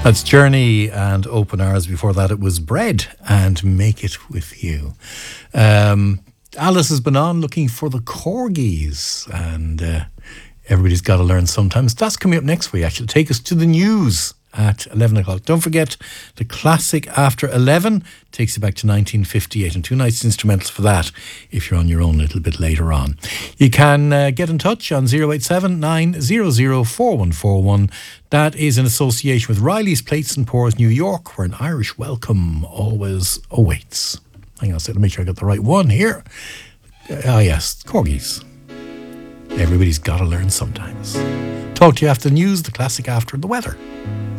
That's Journey and Open Hours. Before that, it was Bread and Make It With You. Alice has been on looking for the corgis, and everybody's got to learn sometimes. That's coming up next week, actually. Take us to the news at 11 o'clock. Don't forget, the classic After 11 takes you back to 1958, and two nice instrumentals for that if you're on your own a little bit later on. You can get in touch on 087 900 4141. That is in association with Riley's Plates and Pours New York, where an Irish welcome always awaits. Hang on a second, let me make sure I got the right one here. Yes, corgis. Everybody's got to learn sometimes. Talk to you after the news, the classic after the weather.